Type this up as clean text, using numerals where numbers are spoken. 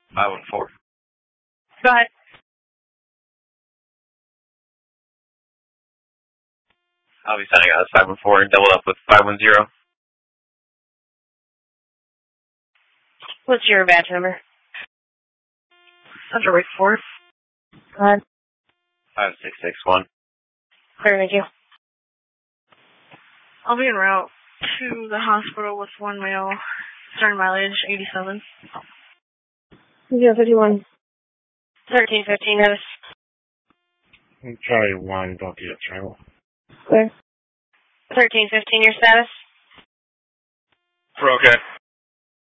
514. Go ahead. I'll be signing out as 514 and double up with 510. What's your badge number? Under wait for. Go ahead. 5661. Clear, thank you. I'll be en route to the hospital with one male. Starting mileage 87. 051. 1315 notice. Charlie 1, don't get a travel. Clear. 1315, your status? We're okay.